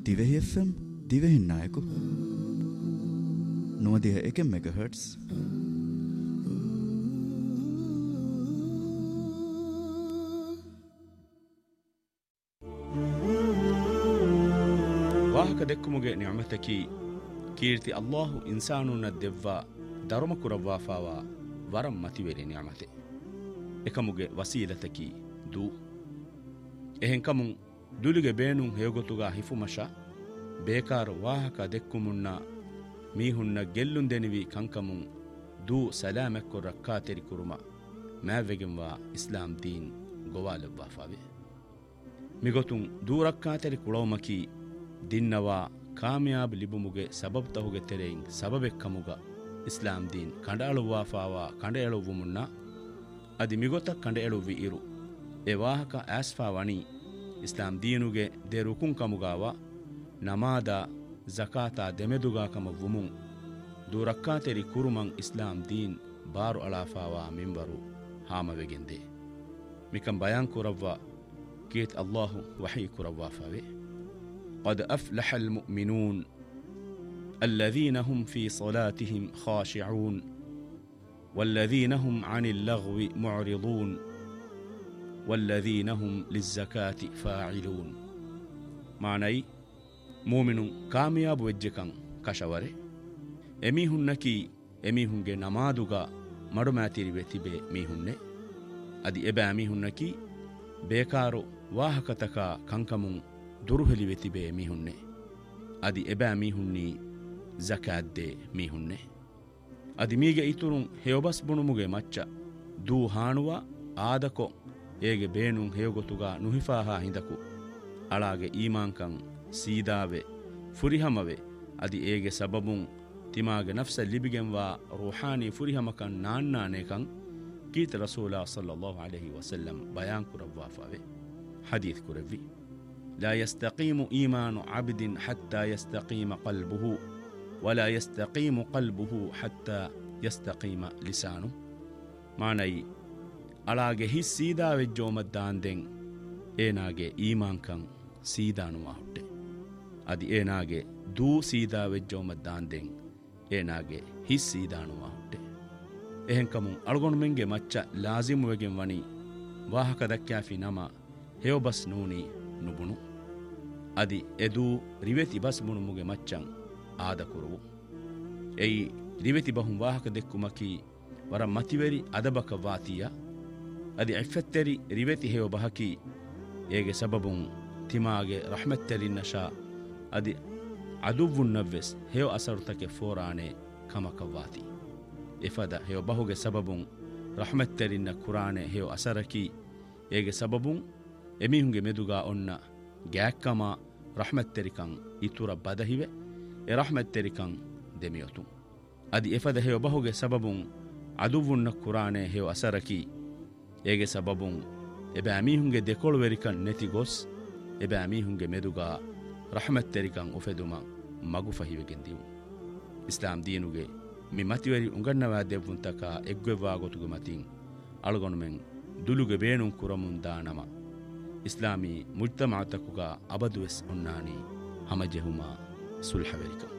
Dhivehi FM දිවෙහින් නායකු 91 MHz ವಾಹಕ ದೆಕ್ಕುಮುಗೆ ನಿಅಮತಕಿ ಕೀರ್ತಿ ಅಲ್ಲಾಹು ಇನ್ಸಾನುನ ದೆವ್ವ ಧರ್ಮ ಕುರವ್ವಾಫಾವ ವರಂ ಮತಿವೆರಿ ನಿಅಮತೆ ಎಕಮುಗೆ ವಸೀಲತಕಿ ದೂ ಎಹೆಂಕಮುಂ ದುಲಿಗೆ ಬೇನುಂ ಹೇಗೊತುಗ ಹಿಫುಮಶ ಬೇಕಾರು ವಾಹಕ ದೆಕ್ಕುಮುನ್ನ ಮೀಹುನ್ನ ಗೆಲ್ಲುಂದೆನಿವಿ ಕಂಕಮುಂ ದೂ ಸಲಾಮೆಕ್ಕು ರಕ್ಕಾತೆರಿ ಕುರುಮ ಮ್ಯಾವೆಗೆಂವಾ ಇಸ್ಲಾಂ ದೀನ್ ಗೋವಾಲೆವ್ವಾಫಾವೆ ಮಿಗೊತುಂ ದೂ ರಕ್ಕಾತೆರಿ ಕುಳವಮಕಿ ದಿನ್ನವಾ ಕಾಮಯಾಬ್ ಲಿಬುಮುಗೆ ಸಬಬ್ ತಹುಗೆ ತೆರೆಯಿಂ ಸಬಬೆಕ್ಕಮುಗ ಇಸ್ಲಾಂ ದೀನ್ ಕಂಡಾಳುವಾಫಾವ ಕಂಡೆಯಳುವು ಮುನ್ನ ಅದಿ ಮಿಗೊತ ಕಂಡೆಯಳುವಿ ಇರು ಎ ವಾಹಕ ಆಸ್ಫಾ ವಣಿ ಇಸ್ಲಾಂ ದೀನುಗೆ ದೆ ರುಕುಂ ಕಮುಗಾವ ನಮಾದ ಜಕಾತ ದೆಮೆದುಗಾಕಮ ವುಮುಂ ದೂರಕ್ಕಾತೆರಿ ಕುರುಮಂ ಇಸ್ಲಾಂ ದೀನ್ ಬಾರು ಅಳಾಫಾವ ಮಿಂಬರು ಹಾಮವೆಗೆಂದೆ ಮಿಕಂ ಬಯಾನ್ ಕುರವ್ವ ಕೀತ್ ಅಲ್ಲಾಹು ವಹಿ ಕುರವ್ವಾಫಾವೆ قد أفلح المؤمنون الذين هم في صلاتهم خاشعون والذين هم عن اللغو معرضون والذين هم للزكاة فاعلون معني مؤمن كامياب وجهكم كشوره එමිහුන්නකි එමිහුන්ගේ නමාදුගා මඩුමෑතිරි වෙතිබේ මිහුන්නේ අදි එබෑ මිහුන්නකි බේකාරු වාහකතකා කංකමුන් දුරුහෙලි වෙතිබේ මිහුන්නේ අදි එබෑ මිහුන්නී ජකාද්දේ මිහුන්නේ අදි මීගේ ඉතුරුන් හේවබස් බුණුමුගේ මච්ච දූ හානුවා ආදකො ඒගේ බේනුන් හේවගොතුගා නුහිෆාහා හිඳකු අලාගේ ඊමාන්කං සීදාවේ ෆුරිහමවේ අදි ඒගේ සබබුන් ತಿಮಾಗೆ ನಫ್ಸ ಲಿಬಿಗೆಂವಾ ರೂಹಾನಿ ಫುರಿಹಮಕನ್ ನಾನ್ನಾನೇಕಂ ಕೀತ ರಸೂಲಾ ಸಲ್ಲಲ್ಲಾಹು ಅಲೈಹಿ ವಸಲ್ಲಂ ಬಯಾನ್ ಕುರವ್ವಾಫಾವೆ ಹದೀತ್ ಕುರವ್ವಿ ಲಾ ಯಸ್ತಕೀಮು ಈಮಾನು ಅಬ್ದಿನ್ ಹತ್ತಾ ಯಸ್ತಕೀಮ ಕಲ್ಬುಹು ವಲಾ ಯಸ್ತಕೀಮು ಕಲ್ಬುಹು ಹತ್ತಾ ಯಸ್ತಕೀಮ ಲಿಸಾನು ಮಾನೈ ಅಳಾಗೆ ಹಿಸ್ ಸೀದಾವೆಜ್ಜೋಮದ್ದಾಂದೆಂ ಏನಾಗೆ ಈಮಾನ್ಕಂ ಸೀದಾನುವಾ ಹುಟ್ಟೆ ಅದಿ ಏನಾಗೆ ದೂ ಸೀದಾವೆಜ್ಜೋಮದ್ದಾಂದೆಂ ಏನಾಗೆ ಹಿಸ್ ಸೀದಾನುವಾ ಹುಟ್ಟೆ ಎಹೆಂಕಮು ಅಳಗೊಂಡು ಮೆಂಗೆ ಮಚ್ಚ ಲಾಜಿಮುವೆಗೆಂ ವಣಿ ವಾಹಕ ದಕ್ಯಾಫಿ ನಮ ಹೇವ ಬಸ್ ನೂನಿ ನುಬುಣು ಅದಿ ಎದೂ ರಿವೆತಿ ಬಸ್ ಮುಣುಮುಗೆ ಮಚ್ಚಂ ಆದ ಕುರುವು ಎಯಿ ರಿವೆತಿ ಬಹುಂ ವಾಹಕ ದೆಕ್ಕುಮಕಿ ವರ ಮತಿವೆರಿ ಅದಬಕ ವಾತಿಯ ಅದಿ ಎಫೆತ್ತೆರಿ ರಿವೆತಿ ಹೇವ ಬಹಕಿ ಏಗೆ ಸಬಬುಂ ತಿಮಾಗೆ ರಹಮತ್ತೆರಿನ್ನಶಾ ಅದಿ ಅದುವ್ವುನ್ನವ್ವೆಸ್ ಹೇವ ಅಸರುತಕ್ಕೆ ಫೋರಾಣೆ ಕಮಕವ್ವಾತಿ ಎಫದ ಹೇವ ಬಹುಗೆ ಸಬಬುಂ ರಹಮತ್ತೆರಿನ್ನ ಕುರಾಣೆ ಹೇವ ಅಸರಕಿ ಏಗೆ ಸಬಬುಂ ಎಮಿಹುಂಗೆ ಮೆದುಗಾ ಒನ್ನ ಗ್ಯಾಕ್ಕಮ ರಹಮತ್ತೆರಿಕಂ ಇತುರ ಬದಹಿವೆ ಎ ರಹಮತ್ತೆರಿಕಂ ದೆಮಿಯೊತು ಅದಿ ಎಫದ ಹೇವ ಬಹುಗೆ ಸಬಬುಂ ಅದುವ್ವುನ್ನ ಕುರಾಣೆ ಹೇವ ಅಸರಕಿ ಏಗೆ ಸಬಬುಂ ಎಬೆ ಅಮಿಹುಂಗೆ ದೆಕೊಳುವೆರಿಕಂ ನೆತಿ ಗೊಸ್ ಎಬೆ ಅಮಿಹುಂಗೆ ಮೆದುಗಾ ರಹಮತ್ತೆರಿಕಂ ಉಫೆದುಮ ಮಗು ಫಹಿವೆಗೆಂದಿವು ಇಸ್ಲಾಂ ದೀನುಗೆ ಮಿ ಮತಿವರಿ ಉಂಗನ್ನವಾ ದೆವ್ವುಂತಕ ಎಗ್ವೆವ್ವಾ ಗೊತುಗೆ ಮತಿಂ ಅಳಗೊಣುಮೆಂ ದುಲುಗೆ ಬೇಣುಂ ಕುರಮುಂ ದಾನಮ ಇಸ್ಲಾಮಿ ಮುಜ್ತಮಾತಕುಗ ಅಬದುವೆಸ್ ಉನ್ನಾನಿ ಹಮಜೆಹುಮಾ ಸುಲ್ಹವೆರಿಕಂ